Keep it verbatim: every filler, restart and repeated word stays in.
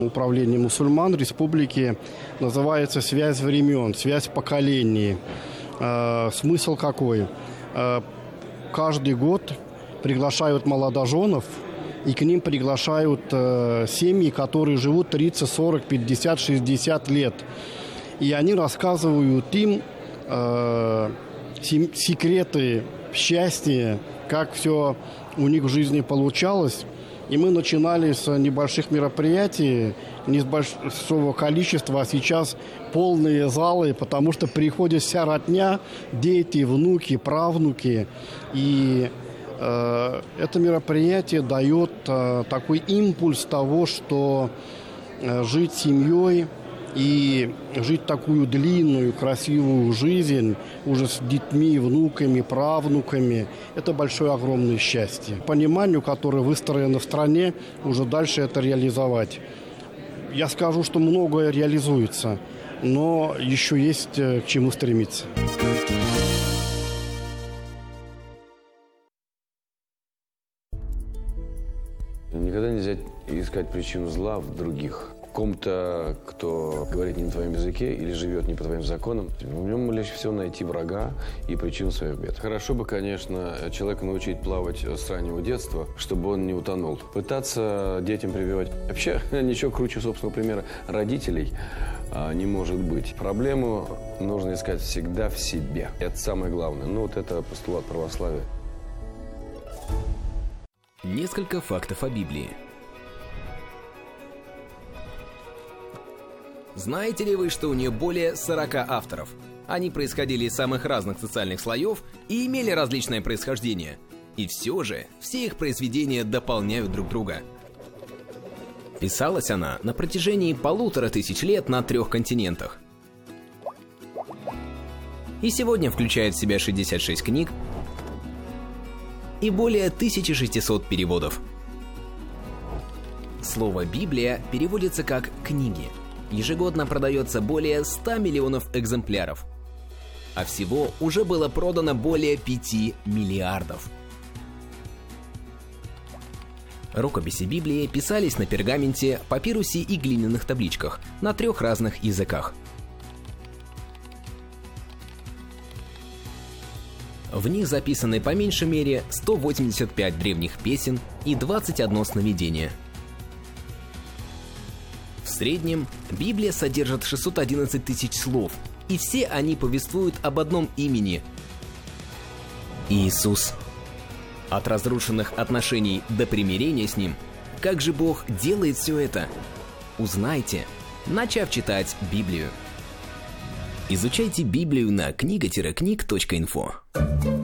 Управление мусульман республики называется «Связь времен», «Связь поколений». Э, смысл какой? Э, каждый год приглашают молодоженов, и к ним приглашают э, семьи, которые живут тридцать, сорок, пятьдесят, шестьдесят лет. И они рассказывают им э, сем- секреты счастья, как все у них в жизни получалось. И мы начинали с небольших мероприятий, не с большого количества, а сейчас полные залы, потому что приходит вся родня, дети, внуки, правнуки. И э, это мероприятие дает э, такой импульс того, что э, жить семьей и жить такую длинную, красивую жизнь уже с детьми, внуками, правнуками, это большое, огромное счастье. Пониманию, которое выстроено в стране, уже дальше это реализовать. Я скажу, что многое реализуется, но еще есть к чему стремиться. Никогда нельзя искать причину зла в других. Ком-то, кто говорит не на твоем языке или живет не по твоим законам, в нем легче всего найти врага и причину своих бед. Хорошо бы, конечно, человека научить плавать с раннего детства, чтобы он не утонул. Пытаться детям прививать. Вообще, ничего круче собственного примера родителей а, не может быть. Проблему нужно искать всегда в себе. Это самое главное. Ну, вот это постулат православия. Несколько фактов о Библии. Знаете ли вы, что у нее более сорока авторов? Они происходили из самых разных социальных слоев и имели различное происхождение. И все же, все их произведения дополняют друг друга. Писалась она на протяжении полутора тысяч лет на трех континентах. И сегодня включает в себя шестьдесят шесть книг и более тысячи шестисот переводов. Слово «Библия» переводится как «книги». Ежегодно продается более ста миллионов экземпляров. А всего уже было продано более пяти миллиардов. Рукописи Библии писались на пергаменте, папирусе и глиняных табличках на трех разных языках. В них записаны по меньшей мере сто восемьдесят пять древних песен и двадцать одно сновидение. В среднем Библия содержит шестьсот одиннадцать тысяч слов, и все они повествуют об одном имени – Иисус. От разрушенных отношений до примирения с Ним. Как же Бог делает все это? Узнайте, начав читать Библию. Изучайте Библию на книга-книг точка инфо.